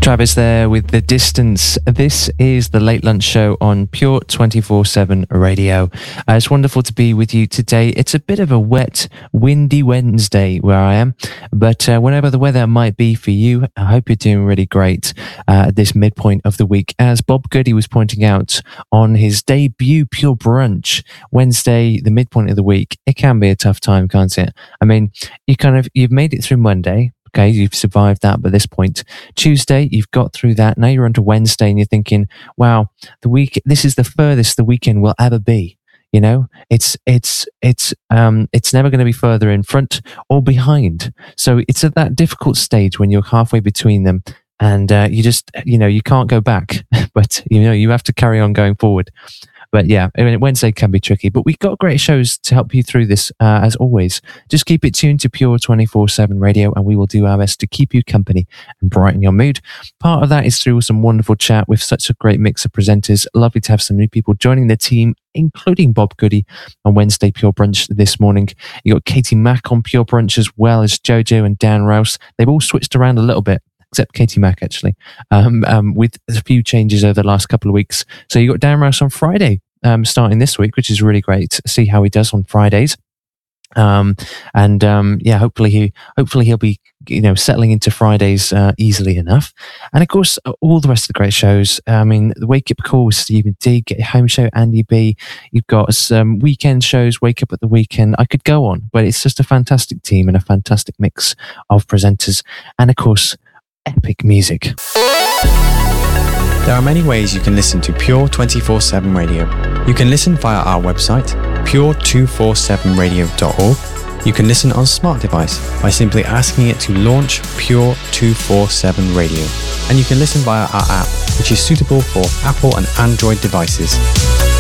Travis there with The Distance. This is the Late Lunch Show on Pure 24/7 Radio. It's wonderful to be with you today. It's a bit of a wet, windy Wednesday where I am, but whatever the weather might be for you, I hope you're doing really great at this midpoint of the week. As Bob Goody was pointing out on his debut Pure Brunch, Wednesday, the midpoint of the week, it can be a tough time, can't it? I mean, you've made it through Monday. Okay, you've survived that by this point. Tuesday, you've got through that. Now you're onto Wednesday and you're thinking, wow, this is the furthest the weekend will ever be. You know, it's never going to be further in front or behind. So it's at that difficult stage when you're halfway between them and you just, you can't go back, but you have to carry on going forward. But yeah, Wednesday can be tricky, but we've got great shows to help you through this, as always. Just keep it tuned to Pure 24/7 Radio, and we will do our best to keep you company and brighten your mood. Part of that is through some wonderful chat with such a great mix of presenters. Lovely to have some new people joining the team, including Bob Goody on Wednesday Pure Brunch this morning. You got Katie Mack on Pure Brunch, as well as Jojo and Dan Rouse. They've all switched around a little bit, except Katie Mack, actually, with a few changes over the last couple of weeks. So you got Dan Rouse on Friday, starting this week, which is really great to see how he does on Fridays. Hopefully he'll be, settling into Fridays easily enough. And of course, all the rest of the great shows. I mean, the Wake Up Call with Stephen D, Get Home Show, Andy B. You've got some weekend shows, Wake Up at the Weekend. I could go on, but it's just a fantastic team and a fantastic mix of presenters. And of course, epic music. There are many ways you can listen to Pure 24/7 Radio. You can listen via our website, pure247radio.org. You can listen on a smart device by simply asking it to launch Pure 247 Radio. And you can listen via our app, which is suitable for Apple and Android devices.